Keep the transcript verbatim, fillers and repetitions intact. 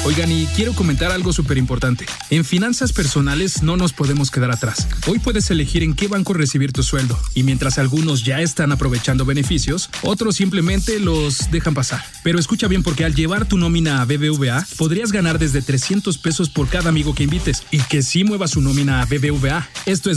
Oigan, y quiero comentar algo súper importante. En finanzas personales no nos podemos quedar atrás. Hoy puedes elegir en qué banco recibir tu sueldo, y mientras algunos ya están aprovechando beneficios, otros simplemente los dejan pasar. Pero escucha bien, porque al llevar tu nómina a B B V A, podrías ganar desde trescientos pesos por cada amigo que invites, y que sí mueva su nómina a B B V A. Esto es